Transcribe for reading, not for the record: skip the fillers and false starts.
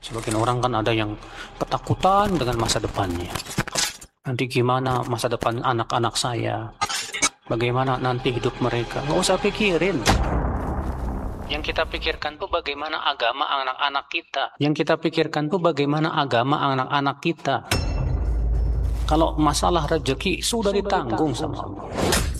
Sebagian orang kan ada yang ketakutan dengan masa depannya. Nanti gimana masa depan anak-anak saya? Bagaimana nanti hidup mereka? Nggak usah pikirin. Yang kita pikirkan tuh bagaimana agama anak-anak kita. Yang kita pikirkan tuh bagaimana agama anak-anak kita. Kalau masalah rezeki sudah ditanggung sama Allah.